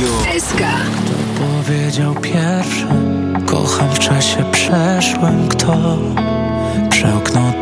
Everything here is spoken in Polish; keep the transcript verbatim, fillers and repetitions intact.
radiu S K. Kto powiedział pierwszy, kocham w czasie przeszłym, kto przełknął